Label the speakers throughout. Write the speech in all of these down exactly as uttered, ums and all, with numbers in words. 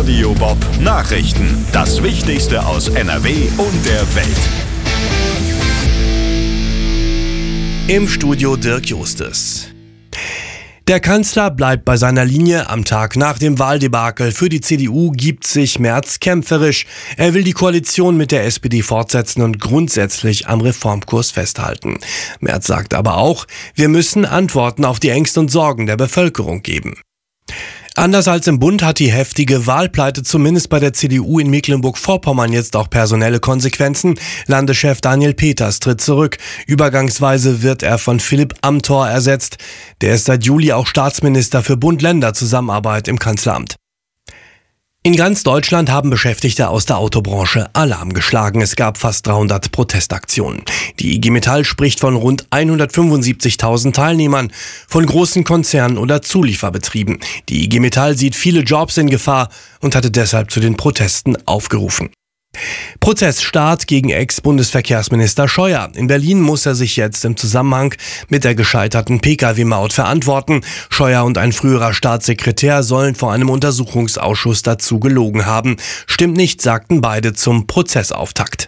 Speaker 1: Radio Bob Nachrichten. Das Wichtigste aus N R W und der Welt.
Speaker 2: Im Studio Dirk Justus. Der Kanzler bleibt bei seiner Linie. Am Tag nach dem Wahldebakel für die C D U gibt sich Merz kämpferisch. Er will die Koalition mit der S P D fortsetzen und grundsätzlich am Reformkurs festhalten. Merz sagt aber auch, wir müssen Antworten auf die Ängste und Sorgen der Bevölkerung geben. Anders als im Bund hat die heftige Wahlpleite zumindest bei der C D U in Mecklenburg-Vorpommern jetzt auch personelle Konsequenzen. Landeschef Daniel Peters tritt zurück. Übergangsweise wird er von Philipp Amthor ersetzt. Der ist seit Juli auch Staatsminister für Bund-Länder-Zusammenarbeit im Kanzleramt. In ganz Deutschland haben Beschäftigte aus der Autobranche Alarm geschlagen. Es gab fast dreihundert Protestaktionen. Die I G Metall spricht von rund hundertfünfundsiebzigtausend Teilnehmern, von großen Konzernen oder Zulieferbetrieben. Die I G Metall sieht viele Jobs in Gefahr und hatte deshalb zu den Protesten aufgerufen. Prozessstart gegen Ex-Bundesverkehrsminister Scheuer. In Berlin muss er sich jetzt im Zusammenhang mit der gescheiterten P K W-Maut verantworten. Scheuer und ein früherer Staatssekretär sollen vor einem Untersuchungsausschuss dazu gelogen haben. Stimmt nicht, sagten beide zum Prozessauftakt.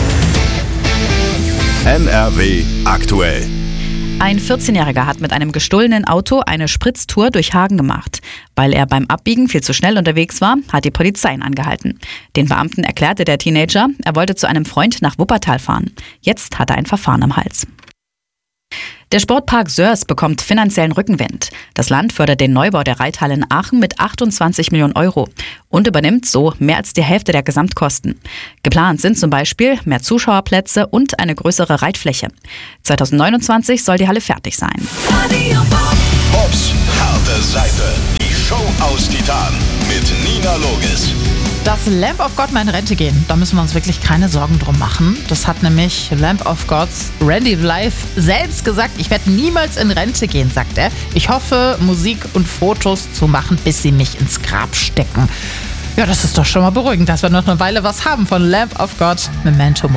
Speaker 1: N R W aktuell.
Speaker 3: Ein vierzehnjähriger hat mit einem gestohlenen Auto eine Spritztour durch Hagen gemacht. Weil er beim Abbiegen viel zu schnell unterwegs war, hat die Polizei ihn angehalten. Den Beamten erklärte der Teenager, er wollte zu einem Freund nach Wuppertal fahren. Jetzt hat er ein Verfahren am Hals. Der Sportpark Sörs bekommt finanziellen Rückenwind. Das Land fördert den Neubau der Reithalle in Aachen mit achtundzwanzig Millionen Euro und übernimmt so mehr als die Hälfte der Gesamtkosten. Geplant sind zum Beispiel mehr Zuschauerplätze und eine größere Reitfläche. zweitausendneunundzwanzig soll die Halle fertig sein.
Speaker 1: Bobs harte Seite. Die Show aus Titan mit Nina Logis.
Speaker 4: Dass Lamb of God mal in Rente gehen, da müssen wir uns wirklich keine Sorgen drum machen. Das hat nämlich Lamb of Gods Randy Blythe selbst gesagt. Ich werde niemals in Rente gehen, sagt er. Ich hoffe, Musik und Fotos zu machen, bis sie mich ins Grab stecken. Ja, das ist doch schon mal beruhigend, dass wir noch eine Weile was haben von Lamb of God, Memento Mori.